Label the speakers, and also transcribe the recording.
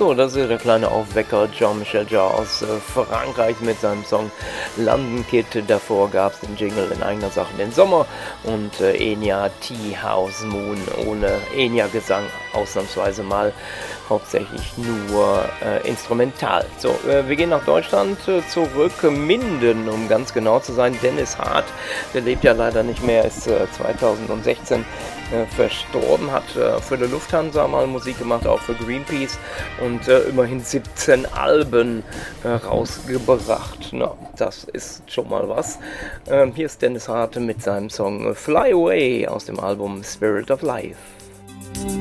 Speaker 1: So, das ist der kleine Aufwecker Jean-Michel Jarre aus Frankreich mit seinem Song London Kid. Davor gab es den Jingle in eigener Sache den Sommer und Enya Tea House Moon ohne Enya-Gesang, ausnahmsweise mal hauptsächlich nur instrumental. So, wir gehen nach Deutschland zurück, Minden, um ganz genau zu sein. Dennis Hart, der lebt ja leider nicht mehr, ist 2016 verstorben, hat für die Lufthansa mal Musik gemacht, auch für Greenpeace und immerhin 17 Alben rausgebracht. Na, das ist schon mal was. Hier ist Dennis Hart mit seinem Song Fly Away aus dem Album Spirit of Life.